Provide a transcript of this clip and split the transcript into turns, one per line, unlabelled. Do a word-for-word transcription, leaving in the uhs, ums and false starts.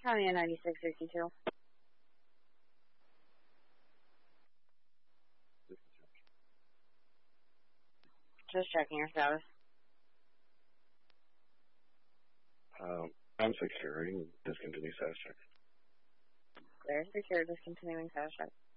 County at ninety-six sixty-two. Just checking your status.
Um, I'm securing, discontinue status check.
Clear, secure, discontinuing status check.